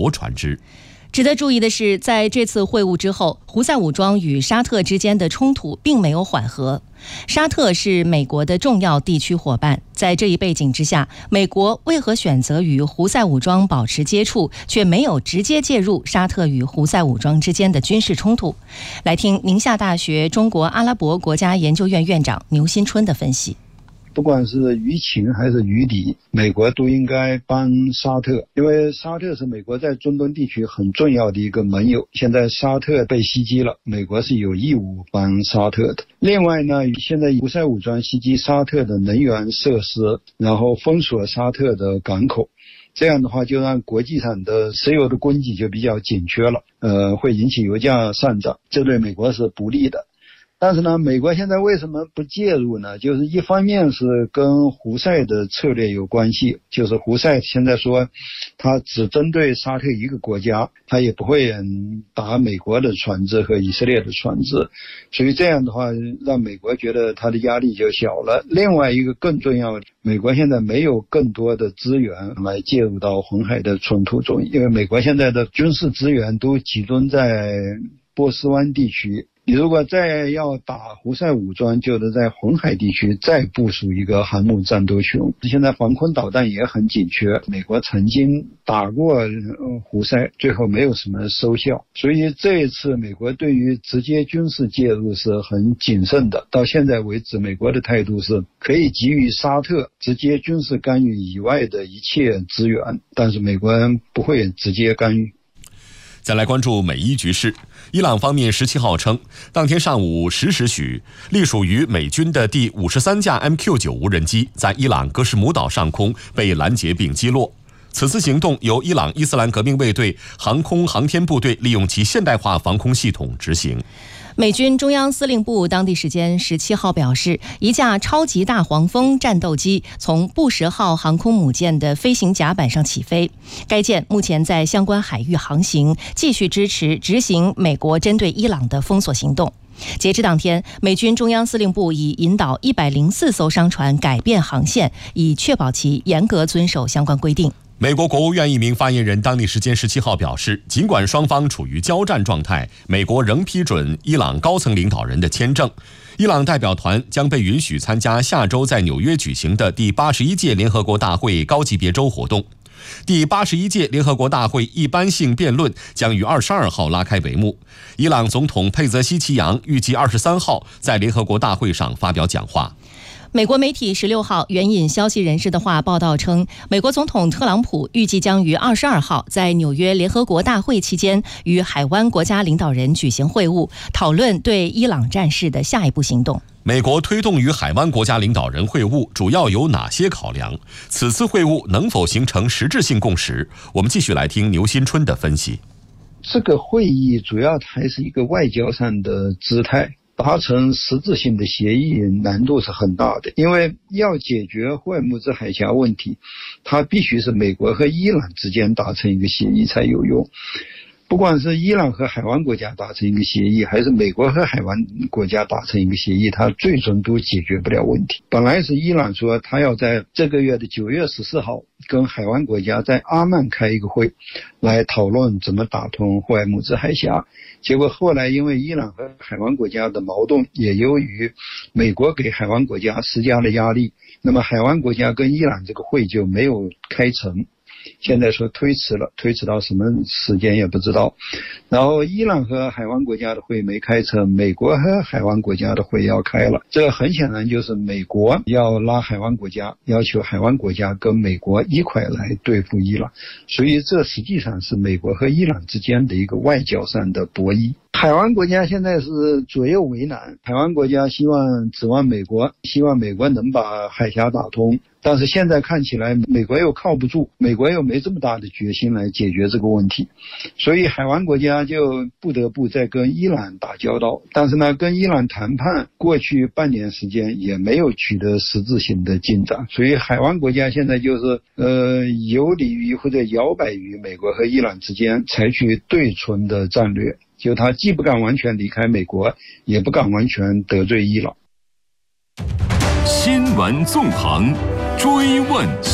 国船只。 值得注意的是，在这次会晤之后，胡塞武装与沙特之间的冲突并没有缓和。沙特是美国的重要地区伙伴，在这一背景之下，美国为何选择与胡塞武装保持接触，却没有直接介入沙特与胡塞武装之间的军事冲突？来听宁夏大学中国阿拉伯国家研究院院长牛新春的分析。 不管是于情还是于理，美国都应该帮沙特，因为沙特是美国在中东地区很重要的一个盟友。现在沙特被袭击了，美国是有义务帮沙特的。另外呢，现在胡塞武装袭击沙特的能源设施，然后封锁沙特的港口，这样的话就让国际上的石油的供给就比较紧缺了，会引起油价上涨，这对美国是不利的。但是呢，美国现在为什么不介入呢？就是一方面是跟胡塞的策略有关系，就是胡塞现在说他只针对沙特一个国家，他也不会打美国的船只和以色列的船只，所以这样的话让美国觉得他的压力就小了。另外一个更重要的，美国现在没有更多的资源来介入到红海的冲突中，因为美国现在的军事资源都集中在波斯湾地区，你如果再要打胡塞武装，就得在红海地区再部署一个航母战斗群。现在防空导弹也很紧缺，美国曾经打过胡塞，最后没有什么收效，所以这一次美国对于直接军事介入是很谨慎的。到现在为止，美国的态度是可以给予沙特直接军事干预以外的一切资源，但是美国人不会直接干预。 再来关注美伊局势。伊朗方面17号称，当天上午10时许，隶属于美军的第53架 MQ-9 无人机在伊朗戈什姆岛上空被拦截并击落。此次行动由伊朗伊斯兰革命卫队航空航天部队利用其现代化防空系统执行。 美军中央司令部当地时间17号表示，一架超级大黄蜂战斗机从布什号航空母舰的飞行甲板上起飞，该舰目前在相关海域航行，继续支持执行美国针对伊朗的封锁行动。截至当天，美军中央司令部已引导104艘商船改变航线，以确保其严格遵守相关规定。 美国国务院一名发言人当地时间17号表示，尽管双方处于交战状态，美国仍批准伊朗高层领导人的签证。伊朗代表团将被允许参加下周在纽约举行的第81届联合国大会高级别周活动。第81届联合国大会一般性辩论将于22号拉开帷幕。伊朗总统佩泽希奇扬预计23号在联合国大会上发表讲话。 美国媒体16号援引消息人士的话报道称，美国总统特朗普预计将于22号在纽约联合国大会期间与海湾国家领导人举行会晤，讨论对伊朗战事的下一步行动。 美国推动与海湾国家领导人会晤主要有哪些考量？此次会晤能否形成实质性共识？我们继续来听牛新春的分析。 这个会议主要还是一个外交上的姿态，达成实质性的协议难度是很大的，因为要解决霍尔木兹海峡问题，它必须是美国和伊朗之间达成一个协议才有用。不管是伊朗和海湾国家达成一个协议，还是美国和海湾国家达成一个协议，它最终都解决不了问题。本来是伊朗说他要在这个月的9月14号跟海湾国家在阿曼开一个会，来讨论怎么打通霍尔木兹海峡。结果后来因为伊朗和海湾国家的矛盾，也由于美国给海湾国家施加了压力，那么海湾国家跟伊朗这个会就没有开成。现在说推迟了，推迟到什么时间也不知道。然后伊朗和海湾国家的会没开成，美国和海湾国家的会要开了。这很显然就是美国要拉海湾国家，要求海湾国家跟美国一块来对付伊朗，所以这实际上是美国和伊朗之间的一个外交上的博弈。海湾国家现在是左右为难，海湾国家指望美国，希望美国能把海峡打通，但是现在看起来美国又靠不住，美国又没这么大的决心来解决这个问题，所以海湾国家就不得不再跟伊朗打交道。但是呢，跟伊朗谈判过去半年时间也没有取得实质性的进展，所以海湾国家现在就是游离于或者摇摆于美国和伊朗之间，采取对存的战略，就他既不敢完全离开美国，也不敢完全得罪伊朗。 新闻纵横，追问